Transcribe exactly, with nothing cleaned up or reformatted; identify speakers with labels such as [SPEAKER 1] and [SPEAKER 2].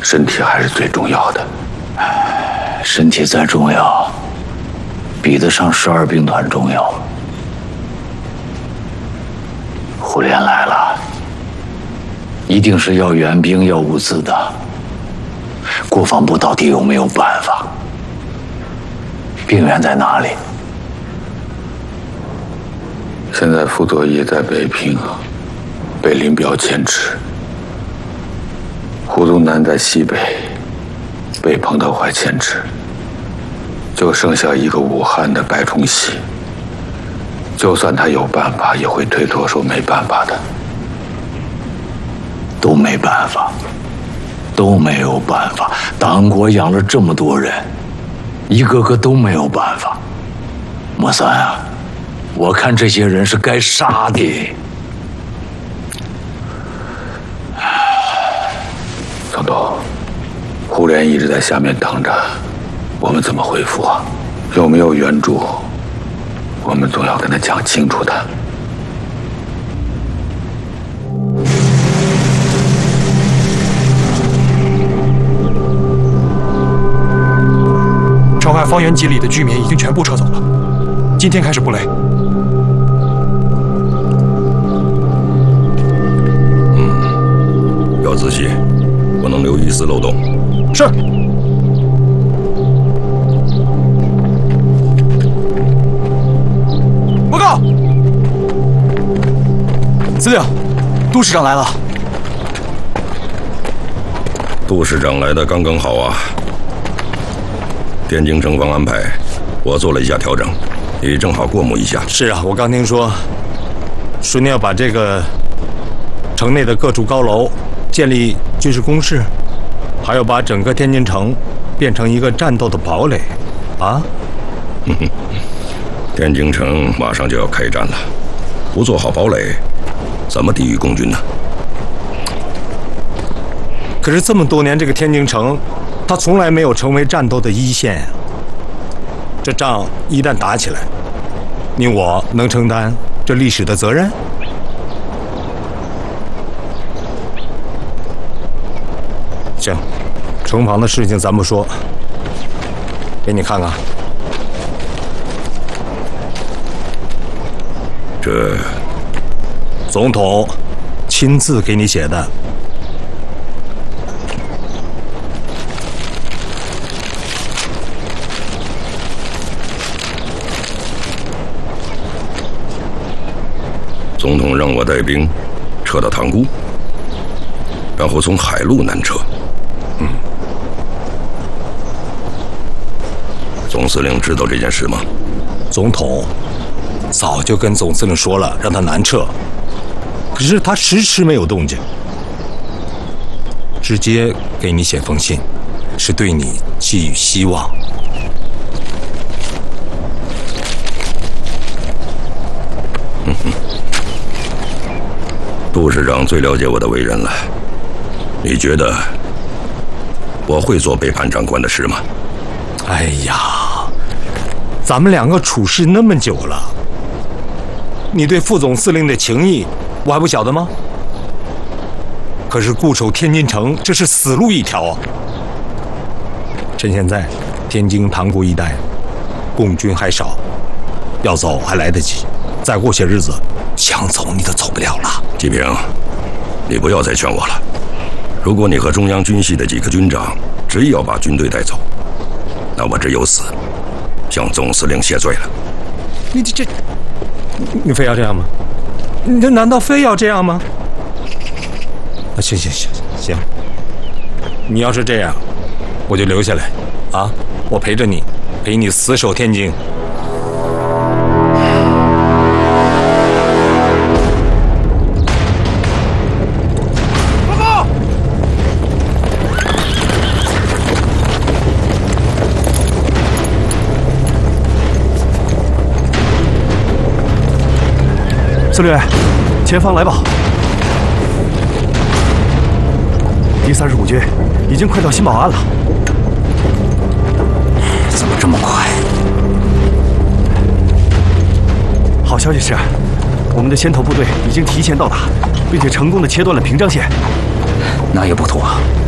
[SPEAKER 1] 身体还是最重要的。
[SPEAKER 2] 身体再重要，比得上十二兵团重要。胡连来了，一定是要援兵、要物资的。国防部到底有没有办法？兵源在哪里？
[SPEAKER 1] 现在傅作义在北平，被林彪牵制；胡宗南在西北，被彭德怀牵制。就剩下一个武汉的白崇禧。就算他有办法，也会推脱说没办法的。
[SPEAKER 2] 都没办法，都没有办法。党国养了这么多人，一个个都没有办法。莫三啊，我看这些人是该杀的。
[SPEAKER 1] 总督，胡连一直在下面等着，我们怎么回复啊？有没有援助？我们总要跟他讲清楚的。
[SPEAKER 3] 朝外方圆几里的居民已经全部撤走了，今天开始布雷。
[SPEAKER 4] 嗯，要仔细，不能留一丝漏洞。
[SPEAKER 3] 是。报告，司令，杜市长来了。
[SPEAKER 4] 杜市长来的刚刚好啊。天津城防安排，我做了一下调整，你正好过目一下。
[SPEAKER 5] 是啊，我刚听说，说你要把这个城内的各处高楼建立军事工事，还要把整个天津城变成一个战斗的堡垒，啊？
[SPEAKER 4] 哼哼，天津城马上就要开战了，不做好堡垒，怎么抵御共军呢？
[SPEAKER 5] 可是这么多年，这个天津城，它从来没有成为战斗的一线啊。这仗一旦打起来，你我能承担这历史的责任？行，城防的事情咱不说，给你看看。
[SPEAKER 4] 这
[SPEAKER 5] 总统亲自给你写的。
[SPEAKER 4] 总统让我带兵撤到塘沽，然后从海路南撤。
[SPEAKER 5] 嗯，
[SPEAKER 4] 总司令知道这件事吗？
[SPEAKER 5] 总统早就跟总司令说了，让他南撤，可是他迟迟没有动静。直接给你写封信，是对你寄予希望。
[SPEAKER 4] 嗯哼。杜市长最了解我的为人了，你觉得我会做背叛长官的事吗？
[SPEAKER 5] 哎呀，咱们两个处事那么久了，你对副总司令的情谊我还不晓得吗？可是固守天津城，这是死路一条啊！趁现在天津塘沽一带共军还少，要走还来得及，再过些日子想走你都走不了了。
[SPEAKER 4] 季平，你不要再劝我了。如果你和中央军系的几个军长执意要把军队带走，那我只有死，向总司令谢罪了。
[SPEAKER 5] 你这这，你非要这样吗？你这难道非要这样吗？啊，行行行行，你要是这样，我就留下来，啊，我陪着你，陪你死守天津。
[SPEAKER 3] 司令，前方来报，第三十五军已经快到新保安了。
[SPEAKER 2] 怎么这么快？
[SPEAKER 3] 好消息是，我们的先头部队已经提前到达，并且成功的切断了平章线。
[SPEAKER 2] 那也不妥啊！